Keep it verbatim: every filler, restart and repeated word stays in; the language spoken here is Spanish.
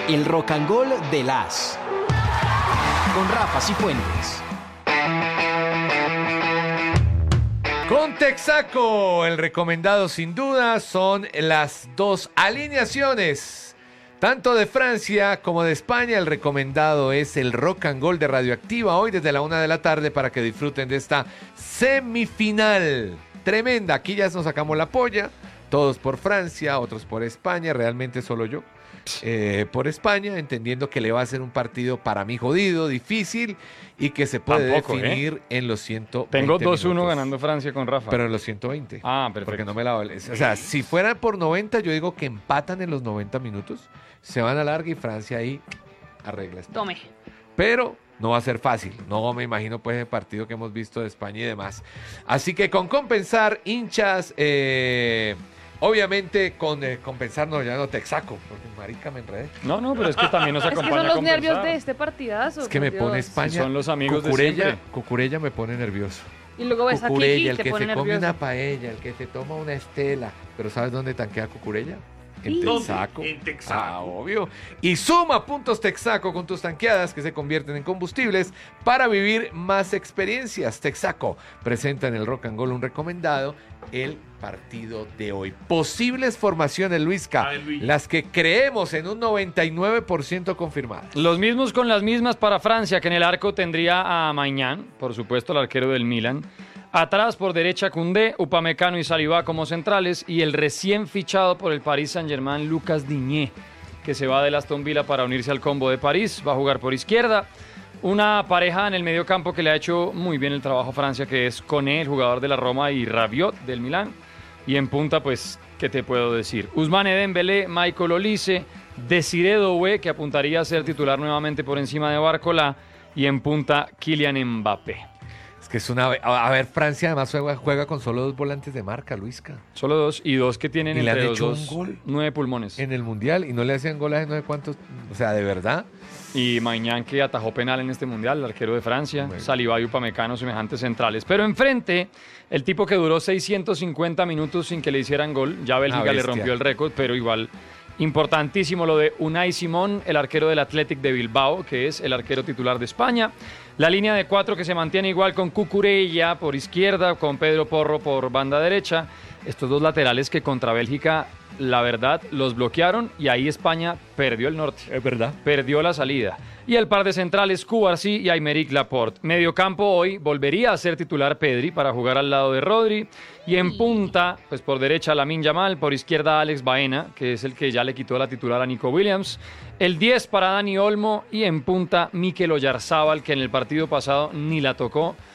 El Rock and Roll de las con Rafa Cifuentes. Con Texaco, el recomendado sin duda son las dos alineaciones, tanto de Francia como de España. El recomendado es el Rock and Roll de Radioactiva, hoy desde la una de la tarde, para que disfruten de esta semifinal tremenda. Aquí ya nos sacamos la polla, todos por Francia, otros por España, realmente solo yo eh, por España, entendiendo que le va a ser un partido para mí jodido, difícil, y que se puede Tampoco, definir ¿eh? en los ciento veinte Tengo dos uno minutos. ganando Francia con Rafa. Pero en los ciento veinte. Ah, perfecto. Porque no me la vale. O sea, si fuera por noventa, yo digo que empatan en los noventa minutos, se van a larga y Francia ahí arregla esto. Tome. Pero no va a ser fácil. No me imagino pues el partido que hemos visto de España y demás. Así que con compensar, hinchas, eh, obviamente con eh, compensar, no, ya no Texaco, porque marica me enredé. No, no, pero es que también nos Es que acompaña son los a nervios conversar. de este partidazo. Es que por me pone Dios. España. Si son los amigos de Cucurella, siempre. Cucurella me pone nervioso. Y luego ves a Kiki Cucurella, y el te que pone se come nervioso. una paella, el que se toma una estela. Pero ¿sabes dónde tanquea Cucurella? En ¿Dónde? Texaco. En Texaco. Ah, obvio. Y suma puntos Texaco con tus tanqueadas que se convierten en combustibles para vivir más experiencias. Texaco presenta en el Rock and Roll un recomendado, el partido de hoy. Posibles formaciones, Luisca, A ver, Luis. las que creemos en un noventa y nueve por ciento confirmadas. Los mismos con las mismas para Francia, que en el arco tendría a Maignan, por supuesto el arquero del Milan. Atrás por derecha Koundé, Upamecano y Saliba como centrales, y el recién fichado por el Paris Saint-Germain Lucas Digne, que se va del Aston Villa para unirse al combo de París, va a jugar por izquierda. Una pareja en el medio campo que le ha hecho muy bien el trabajo a Francia, que es Koné, el jugador de la Roma, y Rabiot del Milán. Y en punta, pues, ¿qué te puedo decir? Ousmane Dembélé, Michael Olise, Desiré Doué, que apuntaría a ser titular nuevamente por encima de Barcola, y en punta Kylian Mbappé. Es que es una... A ver, Francia además juega, juega con solo dos volantes de marca, Luisca. Solo dos, y dos que tienen Y le han entre los hecho un dos gol. nueve pulmones. En el Mundial, y no le hacían goles de no sé cuántos... O sea, de verdad... Y Maignan, que atajó penal en este Mundial, el arquero de Francia. Bueno. Saliba y Upamecano, semejantes centrales. Pero enfrente, el tipo que duró seiscientos cincuenta minutos sin que le hicieran gol. Ya Bélgica le bestia. rompió el récord, pero igual importantísimo lo de Unai Simón, el arquero del Athletic de Bilbao, que es el arquero titular de España. La línea de cuatro que se mantiene igual con Cucurella por izquierda, con Pedro Porro por banda derecha. Estos dos laterales que contra Bélgica, la verdad, los bloquearon, y ahí España perdió el norte. Es verdad. Perdió la salida. Y el par de centrales, Cubarsí y Aymeric Laporte. Mediocampo hoy volvería a ser titular Pedri para jugar al lado de Rodri. Y en punta, pues por derecha Lamine Yamal, por izquierda Alex Baena, que es el que ya le quitó la titular a Nico Williams. El diez para Dani Olmo, y en punta Mikel Oyarzábal, que en el partido pasado ni la tocó.